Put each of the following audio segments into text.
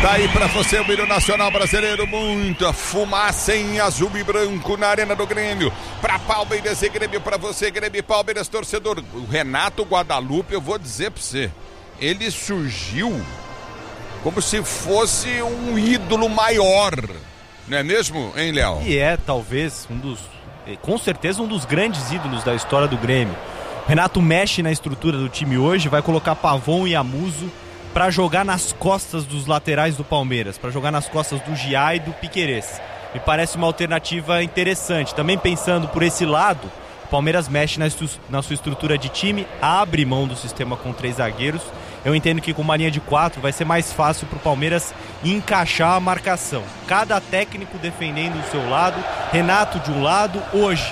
Tá aí pra você o hino nacional brasileiro, muita fumaça em azul e branco na Arena do Grêmio. Pra Palmeiras e Grêmio, pra você, Grêmio e Palmeiras, torcedor. O Renato Guadalupe, eu vou dizer pra você, ele surgiu como se fosse um ídolo maior, não é mesmo, hein, Léo? E é, talvez, com certeza um dos grandes ídolos da história do Grêmio. O Renato mexe na estrutura do time hoje, vai colocar Pavon e Amuso para jogar nas costas dos laterais do Palmeiras, para jogar nas costas do Giai e do Piquerez. Me parece uma alternativa interessante. Também pensando por esse lado, o Palmeiras mexe na sua estrutura de time, abre mão do sistema com 3 zagueiros. Eu entendo que com uma linha de 4 vai ser mais fácil para o Palmeiras encaixar a marcação. Cada técnico defendendo o seu lado, Renato de um lado, hoje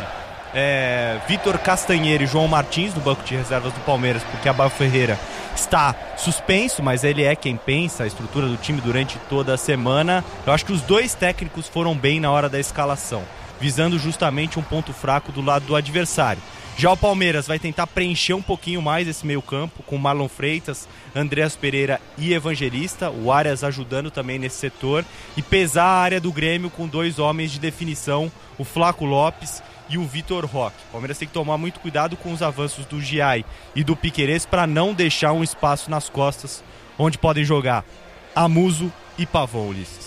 Vitor Castanheira e João Martins no banco de reservas do Palmeiras, porque Abel Ferreira está suspenso, mas ele é quem pensa a estrutura do time durante toda a semana. Eu acho que os dois técnicos foram bem na hora da escalação, visando justamente um ponto fraco do lado do adversário. Já o Palmeiras vai tentar preencher um pouquinho mais esse meio campo, com Marlon Freitas, Andreas Pereira e Evangelista, o Arias ajudando também nesse setor, e pesar a área do Grêmio com 2 homens de definição, o Flaco Lopes e o Vitor Roque. O Palmeiras tem que tomar muito cuidado com os avanços do Giai e do Piquerez para não deixar um espaço nas costas onde podem jogar Amuso e Pavon, Ulisses.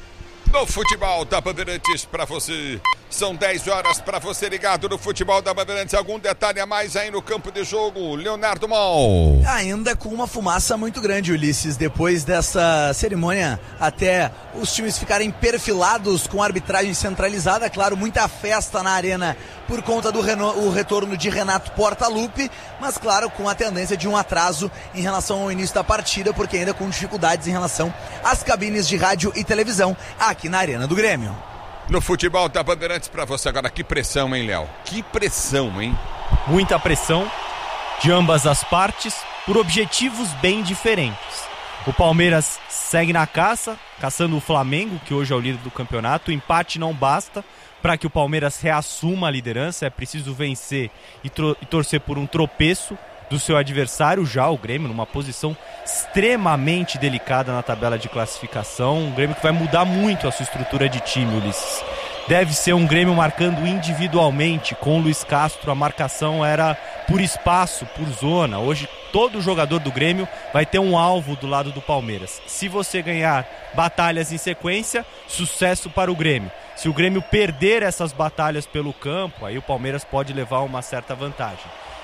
No futebol da Bandeirantes pra você, são 10 horas pra você ligado no futebol da Bandeirantes. Algum detalhe a mais aí no campo de jogo, Leonardo Mal? Ainda com uma fumaça muito grande, Ulisses, depois dessa cerimônia, até os times ficarem perfilados com a arbitragem centralizada. Claro, muita festa na arena por conta do retorno de Renato Portaluppi, mas claro, com a tendência de um atraso em relação ao início da partida, porque ainda com dificuldades em relação às cabines de rádio e televisão aqui na Arena do Grêmio. No futebol da Bandeirantes pra você agora, que pressão, hein, Léo? Que pressão, hein? Muita pressão de ambas as partes por objetivos bem diferentes. O Palmeiras segue na caçando o Flamengo, que hoje é o líder do campeonato. O empate não basta para que o Palmeiras reassuma a liderança, é preciso vencer e torcer por um tropeço do seu adversário. Já o Grêmio numa posição extremamente delicada na tabela de classificação, um Grêmio que vai mudar muito a sua estrutura de time, Ulisses. Deve ser um Grêmio marcando individualmente. Com o Luiz Castro a marcação era por espaço, por zona. Hoje todo jogador do Grêmio vai ter um alvo do lado do Palmeiras. Se você ganhar batalhas em sequência, sucesso para o Grêmio. Se o Grêmio perder essas batalhas pelo campo, aí o Palmeiras pode levar uma certa vantagem.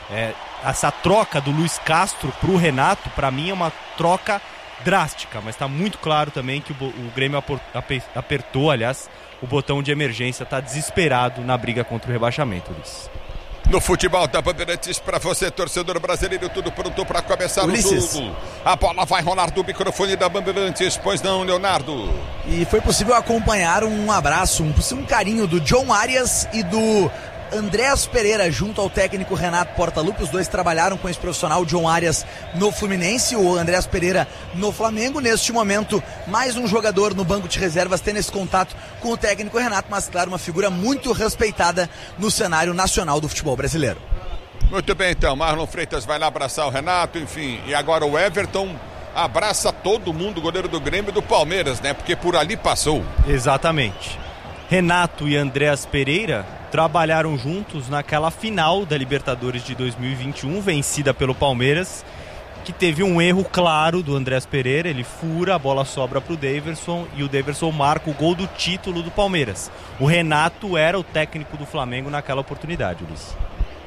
Essa troca do Luiz Castro para o Renato, para mim é uma troca drástica, mas está muito claro também que o Grêmio apertou, aliás, o botão de emergência, está desesperado na briga contra o rebaixamento, Luiz. No futebol da Bandeirantes pra você, torcedor brasileiro, tudo pronto para começar Ulisses. o jogo. A bola vai rolar do microfone da Bandeirantes, pois não, Leonardo? E foi possível acompanhar um abraço, um carinho do John Arias e do Andreas Pereira junto ao técnico Renato Portaluppi. Os dois trabalharam com esse profissional, o John Arias no Fluminense, o Andreas Pereira no Flamengo. Neste momento, mais um jogador no banco de reservas tendo esse contato com o técnico Renato, mas claro, uma figura muito respeitada no cenário nacional do futebol brasileiro. Muito bem, então, Marlon Freitas vai lá abraçar o Renato, enfim, e agora o Everton abraça todo mundo, goleiro do Grêmio e do Palmeiras, né, porque por ali passou. Exatamente. Renato e Andreas Pereira trabalharam juntos naquela final da Libertadores de 2021, vencida pelo Palmeiras, que teve um erro claro do Andreas Pereira. Ele fura, a bola sobra para o Daverson e o Daverson marca o gol do título do Palmeiras. O Renato era o técnico do Flamengo naquela oportunidade, Ulisses.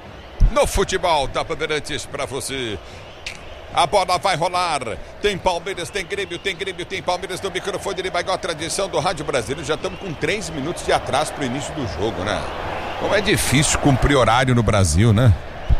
No futebol da Bandeirantes para você, a bola vai rolar, tem Palmeiras, tem Grêmio, tem Palmeiras no microfone, ele vai igual a tradição do Rádio Brasileiro. Já estamos com 3 minutos de atraso para o início do jogo, né? Como é difícil cumprir horário no Brasil, né?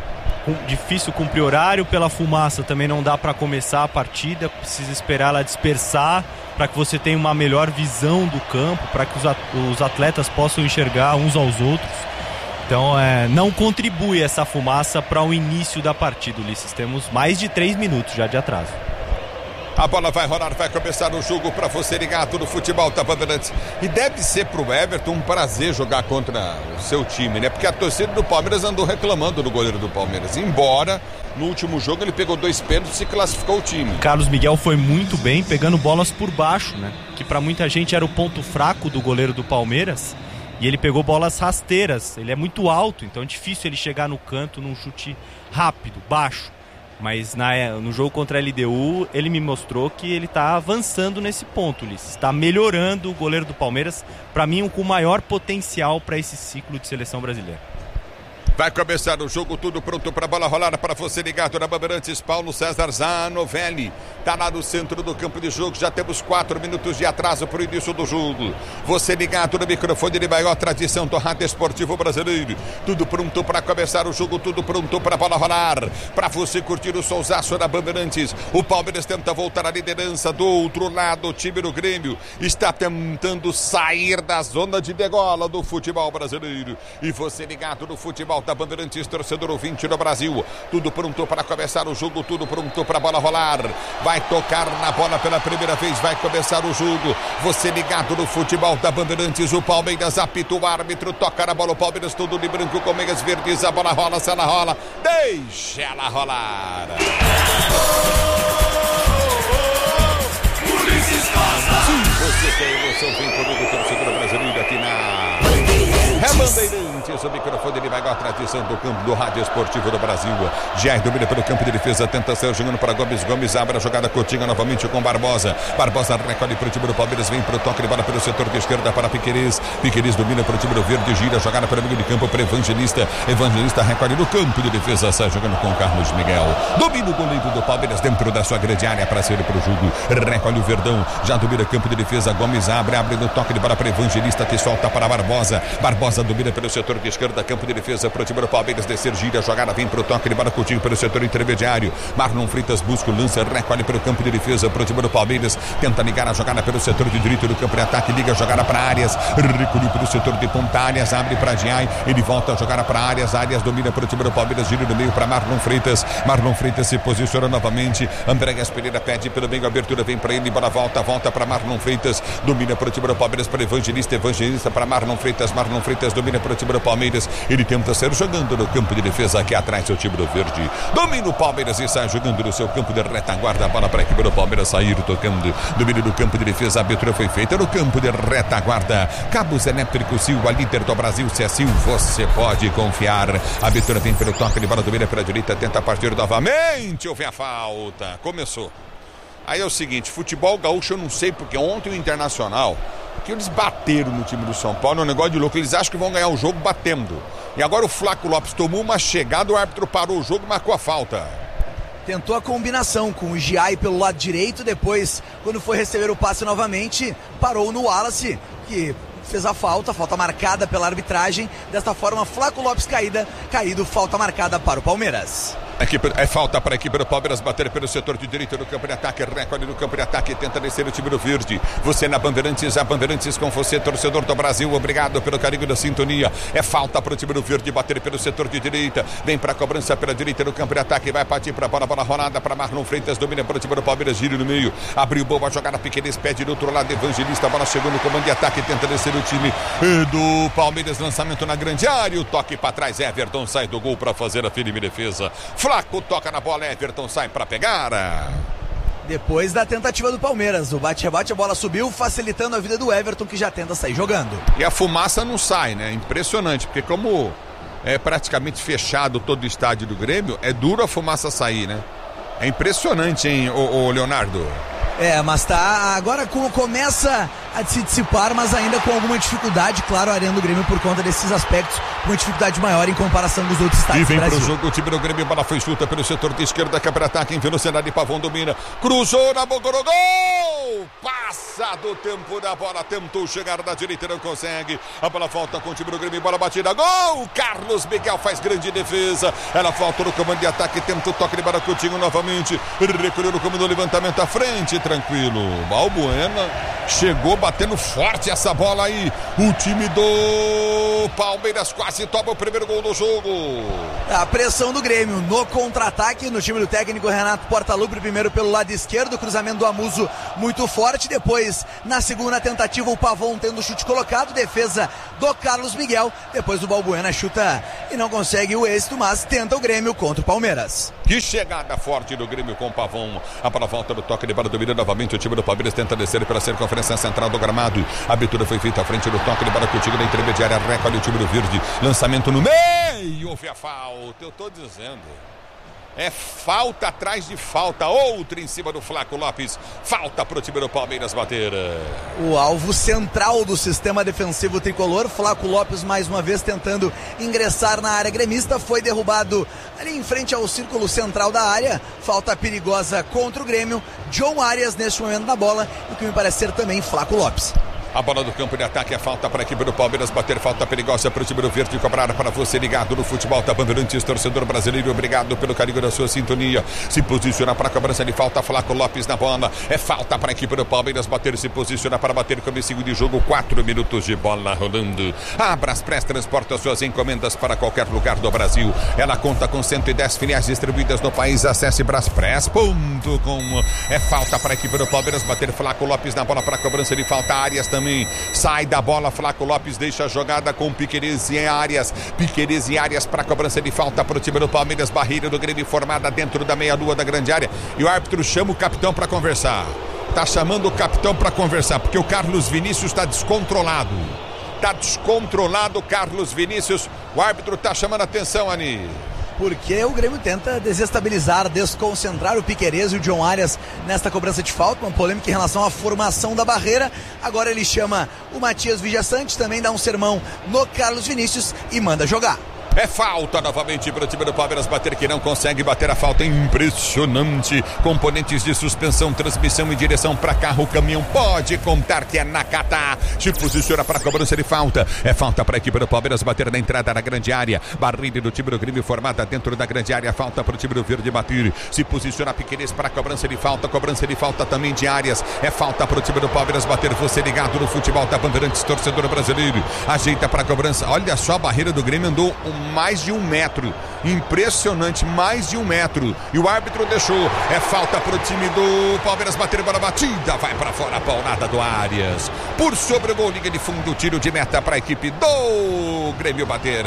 Difícil cumprir horário, pela fumaça também não dá para começar a partida, precisa esperar ela dispersar para que você tenha uma melhor visão do campo, para que os atletas possam enxergar uns aos outros. Então não contribui essa fumaça para o início da partida, Ulisses. Temos mais de 3 minutos já de atraso. A bola vai rolar, vai começar o jogo para você ligado no futebol da Bandeirantes. E deve ser pro Everton um prazer jogar contra o seu time, né? Porque a torcida do Palmeiras andou reclamando do goleiro do Palmeiras. Embora no último jogo ele pegou 2 pênaltis e classificou o time. Carlos Miguel foi muito bem pegando bolas por baixo, né? Que pra muita gente era o ponto fraco do goleiro do Palmeiras. E ele pegou bolas rasteiras. Ele é muito alto, então é difícil ele chegar no canto num chute rápido, baixo. Mas no jogo contra a LDU, ele me mostrou que ele está avançando nesse ponto, Ulisses. Está melhorando o goleiro do Palmeiras, para mim, com o maior potencial para esse ciclo de seleção brasileira. Vai começar o jogo, tudo pronto para a bola rolar para você ligado na Bandeirantes. Paulo César Zanovelli tá lá no centro do campo de jogo. Já temos 4 minutos de atraso para o início do jogo. Você ligado no microfone de maior tradição do rádio esportivo brasileiro. Tudo pronto para começar o jogo, tudo pronto para a bola rolar. Para você curtir o solzaço da Bandeirantes. O Palmeiras tenta voltar à liderança. Do outro lado, o time do Grêmio está tentando sair da zona de degola do futebol brasileiro. E você ligado no futebol da Bandeirantes, torcedor ouvinte do Brasil, tudo pronto para começar o jogo, tudo pronto para a bola rolar, vai tocar na bola pela primeira vez, vai começar o jogo, você ligado no futebol da Bandeirantes, o Palmeiras apita o árbitro, toca na bola, o Palmeiras todo de branco com meias verdes, a bola rola, se ela rola, deixa ela rolar. Você tem emoção, vem comigo, torcedor brasileiro aqui na Bandeirantes, o microfone de maior tradição do campo do rádio esportivo do Brasil. Jair domina pelo campo de defesa, tenta sair jogando para Gomes. Gomes abre a jogada curtinha novamente com Barbosa. Barbosa recolhe para o time do Palmeiras, vem para o toque de bola pelo setor de esquerda para Piquerez. Piquerez domina para o time do Verde, gira a jogada para o meio de campo para Evangelista. Evangelista recolhe no campo de defesa, sai jogando com Carlos Miguel. Domina o goleiro do Palmeiras dentro da sua grande área para sair para o jogo. Recolhe o Verdão, já domina o campo de defesa. Gomes abre no toque de bola para Evangelista que solta para Barbosa. Barbosa domina pelo setor de esquerda, campo de defesa para o time do Palmeiras, descer, gira, a jogada vem para o toque de bola curtinho pelo setor intermediário. Marlon Freitas busca o lance, recolhe pelo campo de defesa para o time do Palmeiras, tenta ligar a jogada pelo setor de direito do campo de ataque, liga a jogada para Arias, recolheu pelo setor de ponta, Arias abre para Diai, ele volta a jogada para Arias domina para o time do Palmeiras, gira no meio para Marlon Freitas se posiciona novamente, Andréas Pereira pede pelo meio, abertura vem para ele, bola volta para Marlon Freitas, domina para o time do Palmeiras para Evangelista para Marlon Freitas domina para o time do Palmeiras, ele tenta sair jogando no campo de defesa aqui atrás, o time do Verde domina o Palmeiras e sai jogando no seu campo de retaguarda, a bola para a equipe do Palmeiras sair tocando, domínio do campo de defesa, a abertura foi feita no campo de retaguarda, Cabos Elétricos Silva, líder do Brasil, se é Sil, você pode confiar, a abertura vem pelo toque de bola, domina pela direita, tenta partir novamente, houve a falta, começou. Aí é o seguinte, futebol gaúcho eu não sei, porque ontem o Internacional, que eles bateram no time do São Paulo, é um negócio de louco, eles acham que vão ganhar o jogo batendo. E agora o Flaco Lopes tomou uma chegada, o árbitro parou o jogo e marcou a falta. Tentou a combinação com o Giai pelo lado direito, depois, quando foi receber o passe novamente, parou no Wallace, que fez a falta marcada pela arbitragem. Desta forma, Flaco Lopes caído, falta marcada para o Palmeiras. É falta para a equipe do Palmeiras bater pelo setor de direito do campo de ataque, recolhe no campo de ataque, tenta descer o time do Verde. Você na Bandeirantes, a Bandeirantes com você, torcedor do Brasil, obrigado pelo carinho da sintonia. É falta para o time do Verde bater pelo setor de direita, vem para a cobrança pela direita do campo de ataque, vai partir para a bola rolada para Marlon Freitas, domina para o time do Palmeiras, gira no meio, abriu boa jogada, Piquerez pede do outro lado, Evangelista, a bola chegou no comando de ataque, tenta descer o time do Palmeiras, lançamento na grande área, o toque para trás, Everton sai do gol para fazer a firme defesa. Flaco toca na bola, Everton sai para pegar. Depois da tentativa do Palmeiras, o bate-rebate, a bola subiu, facilitando a vida do Everton, que já tenta sair jogando. E a fumaça não sai, né? Impressionante, porque como é praticamente fechado todo o estádio do Grêmio, é duro a fumaça sair, né? É impressionante, hein, o Leonardo? Mas tá, agora começa a se dissipar, mas ainda com alguma dificuldade, claro, a Arena do Grêmio por conta desses aspectos, uma dificuldade maior em comparação dos outros estádios do Brasil. E vem pro jogo o time do Grêmio, bola foi chuta pelo setor de esquerda, que para ataque em velocidade, Pavão domina, cruzou na boca do gol! Gol! Passa do tempo da bola, tentou chegar da direita, não consegue. A bola volta com o time do Grêmio, bola batida, gol! Carlos Miguel faz grande defesa. Ela volta no comando de ataque, tenta o toque de bola, Coutinho novamente. Recolheu no comando do levantamento à frente, tranquilo. Balbuena chegou batendo forte essa bola aí. O time do Palmeiras quase toma o primeiro gol do jogo. A pressão do Grêmio no contra-ataque no time do técnico Renato Portaluppi, primeiro pelo lado esquerdo, cruzamento do Amuso muito forte, depois na segunda tentativa o Pavon tendo o chute colocado, defesa do Carlos Miguel, depois o Balbuena chuta e não consegue o êxito, mas tenta o Grêmio contra o Palmeiras. Que chegada forte do Grêmio com o Pavon. A bola volta do toque de bola, domina novamente o time do Palmeiras, tenta descer pela circunferência central do gramado. A abertura foi feita à frente do toque de bola, Coutinho na intermediária, recolhe o time do Verde, lançamento no meio, houve a falta, eu tô dizendo. É falta atrás de falta, outra em cima do Flaco Lopes, falta pro time do Palmeiras bater. O alvo central do sistema defensivo tricolor, Flaco Lopes mais uma vez tentando ingressar na área gremista, foi derrubado ali em frente ao círculo central da área, falta perigosa contra o Grêmio, John Arias neste momento na bola, e o que me parece ser também Flaco Lopes. A bola do campo de ataque é falta para a equipe do Palmeiras bater, falta perigosa para o time do Verde cobrar. Para você ligado no futebol da Bandeirantes, torcedor brasileiro, obrigado pelo carinho da sua sintonia. Se posiciona para a cobrança de falta, Flaco Lopes na bola, é falta para a equipe do Palmeiras bater, se posiciona para bater, comecinho de jogo, 4 minutos de bola rolando. A Braspress transporta suas encomendas para qualquer lugar do Brasil, ela conta com 110 filiais distribuídas no país, acesse braspress.com. É falta para a equipe do Palmeiras bater, Flaco Lopes na bola para a cobrança de falta, Arias também sai da bola, Flaco Lopes deixa a jogada com Piquerez e Arias para a cobrança de falta para o time do Palmeiras, barreira do Grêmio formada dentro da meia-lua da grande área, e o árbitro chama o capitão para conversar, tá chamando o capitão para conversar, porque o Carlos Vinícius está descontrolado, Carlos Vinícius, o árbitro tá chamando a atenção, Ani. Porque o Grêmio tenta desestabilizar, desconcentrar o Piquerez e o John Arias nesta cobrança de falta, uma polêmica em relação à formação da barreira. Agora ele chama o Matias Villaçante, também dá um sermão no Carlos Vinícius e manda jogar. É falta novamente para o time do Palmeiras bater, que não consegue bater a falta, impressionante. Componentes de suspensão, transmissão e direção para carro, caminhão, pode contar que é Nakata. Se posiciona para a cobrança de falta. É falta para a equipe do Palmeiras bater na entrada da grande área. Barreira do time do Grêmio formada dentro da grande área. Falta para o time do Verde bater. Se posiciona Piquerez para a cobrança de falta também de Arias. É falta para o time do Palmeiras bater. Você ligado no futebol da Bandeirantes, torcedor brasileiro. Ajeita para a cobrança. Olha só, a barreira do Grêmio andou mais de 1 metro, impressionante, mais de 1 metro, e o árbitro deixou, é falta para o time do Palmeiras bater, bola batida, vai para fora, a paulada do Arias, por sobre o gol, liga de fundo, tiro de meta para a equipe do Grêmio bater.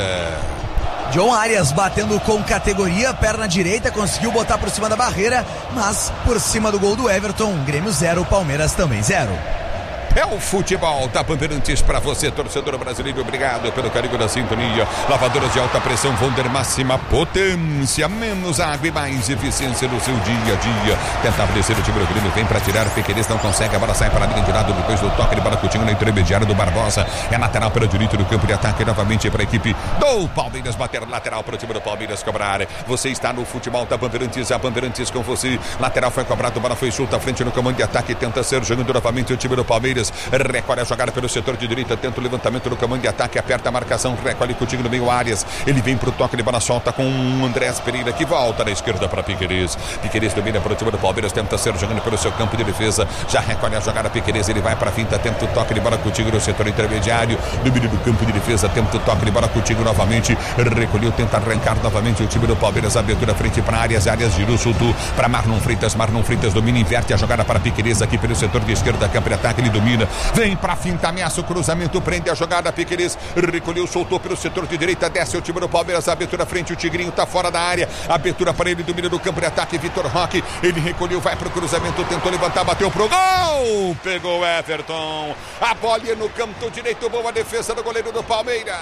John Arias batendo com categoria, perna direita, conseguiu botar por cima da barreira, mas por cima do gol do Everton, Grêmio 0, Palmeiras também 0. É o futebol da Bandeirantes para você, torcedor brasileiro. Obrigado pelo carinho da sintonia. Lavadoras de alta pressão Wonder, máxima potência, menos água e mais eficiência no seu dia a dia. Tenta estabelecer o time do Grêmio, vem para tirar, Piquerez não consegue, a bola sai para a linha de lado depois do toque de bola, Coutinho na intermediária do Barbosa. É lateral para o direito do campo de ataque, novamente para a equipe do Palmeiras bater, lateral para o time do Palmeiras cobrar. Você está no futebol da Bandeirantes, a Bandeirantes com você. Lateral foi cobrado, bola foi solta à frente no comando de ataque, tenta ser jogando novamente o time do Palmeiras. Recolhe a jogada pelo setor de direita, tenta o levantamento no comando de ataque, aperta a marcação, recolhe Coutinho no meio, Arias, ele vem pro toque de bola, solta com o Andrés Pereira, que volta na esquerda para Piquerez. Piquerez domina para o time do Palmeiras, tenta ser jogando pelo seu campo de defesa, já recolhe a jogada Piquerez, ele vai para a finta, tenta o toque de bola Coutinho no setor intermediário, domínio do campo de defesa, tenta o toque de bola Coutinho novamente, recolheu, tenta arrancar novamente o time do Palmeiras, abertura frente para Arias girou, soltou para Marlon Freitas domina, inverte a jogada para Piquerez aqui pelo setor de esquerda, campo de ataque, ele domina, vem pra finta, ameaça o cruzamento, prende a jogada, Piquerez recolheu, soltou pelo setor de direita, desce o time do Palmeiras, abertura frente, o Tigrinho tá fora da área, abertura para ele, domínio do campo de ataque, Vitor Roque, ele recolheu, vai pro cruzamento, tentou levantar, bateu pro gol, pegou o Everton, a bola no canto direito, boa defesa do goleiro do Palmeiras.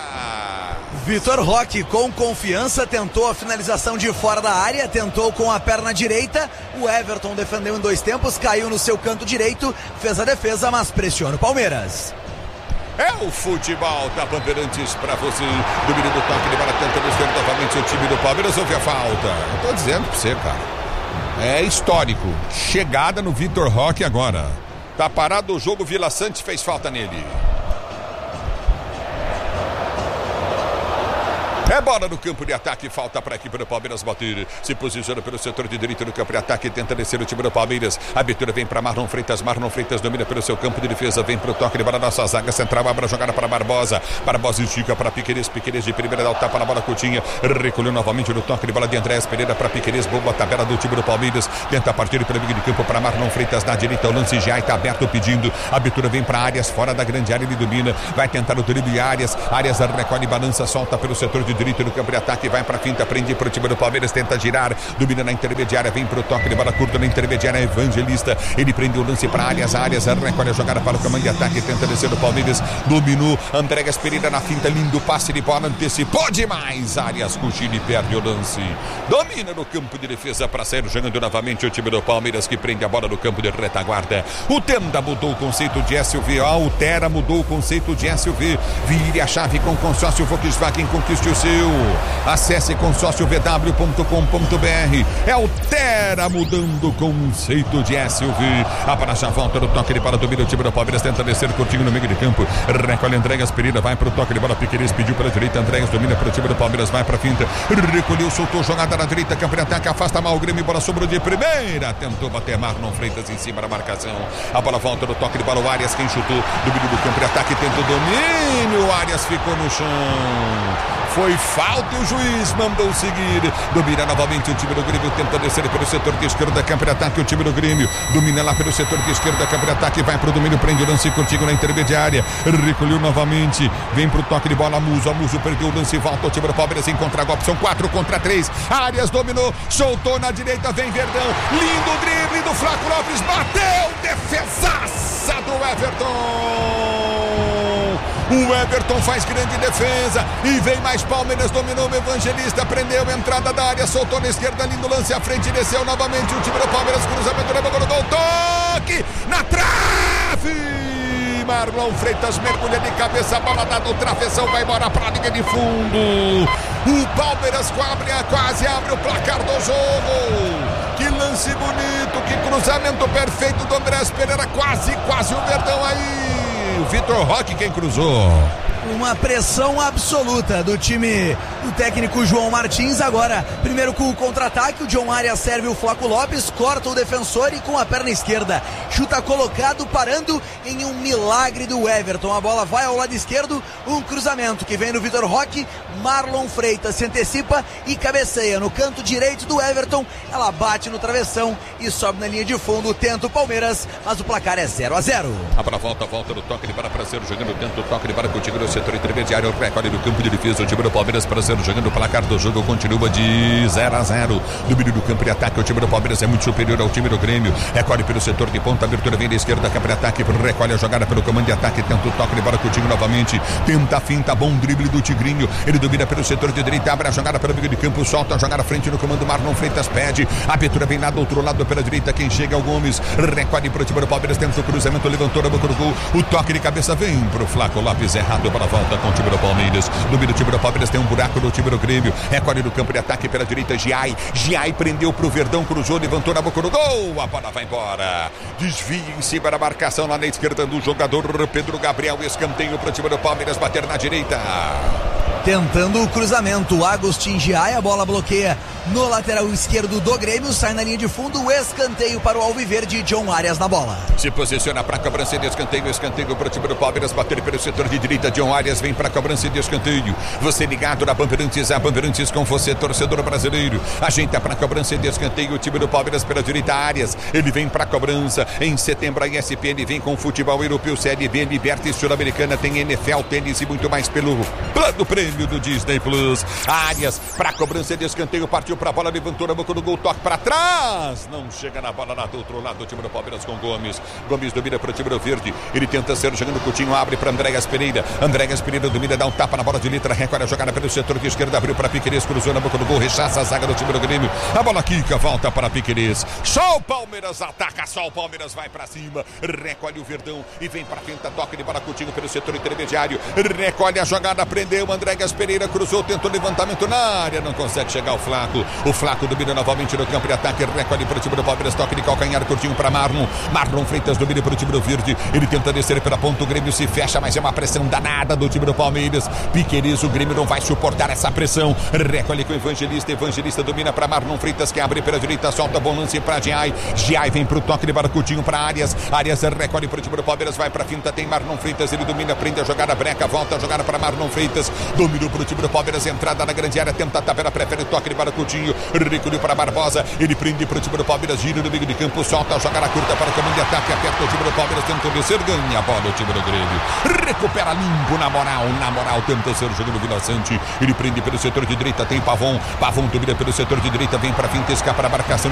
Vitor Roque com confiança, tentou a finalização de fora da área, tentou com a perna direita, o Everton defendeu em 2 tempos, caiu no seu canto direito, fez a defesa, mas pressiona o Palmeiras. É o futebol da Bandeirantes para você. Domínio do toque de bola, tenta descer novamente o time do Palmeiras, houve a falta. Eu tô dizendo pra você, cara. É histórico. Chegada no Vitor Roque agora. Tá parado o jogo, Vila Sante fez falta nele. É bola no campo de ataque, falta para a equipe do Palmeiras bater. Se posiciona pelo setor de direita no campo de ataque, tenta descer o time do Palmeiras. A abertura vem para Marlon Freitas domina pelo seu campo de defesa, vem para o toque de bola da nossa zaga central, abre a jogada para Barbosa. Barbosa estica para Piquerez de primeira, dá o tapa na bola, Coutinho. Recolheu novamente no toque de bola de Andrés Pereira para Piquerez, boa tabela do time do Palmeiras. Tenta partir pelo meio de campo para Marlon Freitas na direita, o lance já está aberto pedindo. A abertura vem para Arias, fora da grande área, ele domina. Vai tentar o drible Arias recolhe, balança, solta pelo setor de direito no campo de ataque, vai para a finta, prende para o time do Palmeiras, tenta girar, domina na intermediária, vem para o toque de bola curta na intermediária, Evangelista, ele prende o lance para Arias recolhe a jogada para o comando de ataque, tenta descer o Palmeiras, dominou, Andrés Pereira na finta, lindo passe de bola, antecipou demais, Arias Cucini perde o lance, domina no campo de defesa para sair jogando novamente o time do Palmeiras, que prende a bola no campo de retaguarda. O Tenda mudou o conceito de SUV, a Altera mudou o conceito de SUV, vire a chave com consórcio Volkswagen, conquiste o seu. Acesse consórciovw.com.br. É o Tera mudando o conceito de SUV. A para já volta no toque de bola, domina o time do Palmeiras, tenta descer curtinho no meio de campo, recolhe Andréas Pereira, vai para o toque de bola, Piquerez pediu para a direita, Andréas domina para o time do Palmeiras, vai para a finta, recolheu, soltou, jogada na direita, campo de ataque, afasta mal o Grêmio, bola sobrou de primeira, tentou bater Marlon Freitas em cima da marcação, a bola volta no toque de bola, o Arias quem chutou, domínio do campo de ataque, tentou domínio, o Arias ficou no chão. Foi falta e o juiz mandou seguir. Domina novamente o time do Grêmio, tenta descer pelo setor de esquerda, campo de ataque, o time do Grêmio. Domina lá pelo setor de esquerda, campo de ataque, vai pro domínio, prende o lance contigo na intermediária. Recolheu novamente, vem pro toque de bola, Muso perdeu o lance, volta o time do Palmeiras, encontra golpe, são 4 contra 3. Arias dominou, soltou na direita, vem Verdão. Lindo drible do Flaco Lopes, bateu, defesaça do Everton. O Everton faz grande defesa e vem mais Palmeiras, dominou o Evangelista, prendeu a entrada da área, soltou na esquerda, lindo lance à frente, desceu novamente o time do Palmeiras, cruzamento na boca do gol, toque na trave! Marlon Freitas mergulha de cabeça, a bola dá no travessão, vai embora para a linha de fundo. O Palmeiras quase abre o placar do jogo. Que lance bonito, que cruzamento perfeito do Andrés Pereira, quase o Verdão aí. O Vitor Roque quem cruzou. Uma pressão absoluta do time do técnico João Martins. Agora, primeiro com o contra-ataque, o John Arias serve o Flaco Lopes, corta o defensor e com a perna esquerda chuta colocado, parando em um milagre do Everton. A bola vai ao lado esquerdo, um cruzamento que vem no Vitor Roque, Marlon Freitas se antecipa e cabeceia no canto direito do Everton. Ela bate no travessão e sobe na linha de fundo, tenta o Palmeiras, mas o placar é 0-0. A bola volta no toque de bola para ser jogando dentro do toque de bola contigo no setor intermediário, recolhe do campo de defesa, o time do Palmeiras para ser jogando, o placar do jogo continua de 0-0. Domínio do campo de ataque, o time do Palmeiras é muito superior ao time do Grêmio, recolhe pelo setor de ponta, abertura vem da esquerda, campo de ataque, recolhe a jogada pelo comando de ataque, tenta o toque de bola contigo novamente, tenta a finta, bom drible do Tigrinho, ele domina pelo setor de direita, abre a jogada pelo meio de campo, solta a jogada à frente no comando, Marlon Freitas pede, a abertura vem lá do outro lado pela direita, quem chega é o Gomes, recolhe para o time do Palmeiras, tenta o cruzamento, levantou na boca do gol, o toque de cabeça vem pro Flaco Lopes, errado para a volta com o time do Palmeiras, domina o time do Palmeiras, tem um buraco no time do Grêmio, recolhe no campo de ataque pela direita, Giai prendeu pro Verdão, cruzou, levantou na boca do gol, a bola vai embora, desvia em cima da marcação lá na esquerda do jogador Pedro Gabriel, escanteio pro time do Palmeiras, bater na direita. Tentando o cruzamento, Agustin Giai, a bola bloqueia no lateral esquerdo do Grêmio, sai na linha de fundo, o escanteio para o Alviverde, John Arias na bola. Se posiciona para a cobrança de escanteio para o time do Palmeiras, bater pelo setor de direita, John Arias vem para a cobrança de escanteio. Você ligado na Bandeirantes, a Bandeirantes com você, torcedor brasileiro. Ajeita para a cobrança de escanteio, o time do Palmeiras pela direita, Arias, ele vem para a cobrança. Em setembro a ESPN vem com futebol europeu, Série B, Libertadores Sul-Americana, tem NFL, tênis e muito mais pelo plano prêmio do Disney Plus. Arias para a cobrança de escanteio, partiu para a bola, levantou na boca do gol, toque para trás, não chega na bola lá do outro lado, o time do Palmeiras com Gomes domina para o time do Verde, ele tenta ser jogando, Coutinho abre para Andréas Pereira domina, dá um tapa na bola de letra, recolhe a jogada pelo setor de esquerda, abriu para Piquerez, cruzou na boca do gol, rechaça a zaga do time do Grêmio, a bola quica, volta para Piquerez, só o Palmeiras ataca, só o Palmeiras vai para cima, recolhe o Verdão e vem para frente, toque de bola, Coutinho pelo setor intermediário, recolhe a jogada, prendeu Andréas Pereira, cruzou, tentou levantamento na área, não consegue chegar o Flaco, Flaco. O Flaco domina novamente no campo de ataque. Recolhe para o time do Palmeiras. Toque de calcanhar curtinho para Marlon. Marlon Freitas domina para o time do Verde. Ele tenta descer pela ponta. O Grêmio se fecha, mas é uma pressão danada do time do Palmeiras. Piqueires, o Grêmio não vai suportar essa pressão. Recolhe com o Evangelista. Evangelista domina para Marlon Freitas, que abre pela direita. Solta bom lance para Giai. Giai vem pro toque de bola curtinho para Arias. Arias recolhe para o time do Palmeiras. Vai para a finta. Tem Marlon Freitas. Ele domina, prende a jogada breca. Volta a jogada para Marlon Freitas. Dominou para o time do Palmeiras. Entrada na grande área. Tenta a tabela. Prefere o toque de bola curtinho. Recolheu para Barbosa. Ele prende para o time do Palmeiras. Gira no meio de campo. Solta a jogada curta para o comando de ataque. Aperta o time do Palmeiras. Tenta descer. Ganha a bola o time do Grêmio. Recupera limpo na moral. Tenta ser o jogo do Vila Sante. Ele prende pelo setor de direita. Tem Pavon. Pavon domina pelo setor de direita. Vem para a finta. Escapa a marcação.